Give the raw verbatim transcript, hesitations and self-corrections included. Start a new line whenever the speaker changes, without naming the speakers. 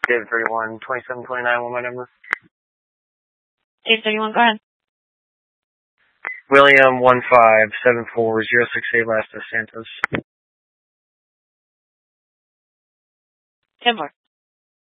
David thirty-one, twenty-seven twenty-nine, one my number.
David thirty-one, go ahead.
William one five seven four zero six eight, last of Santos.
ten more.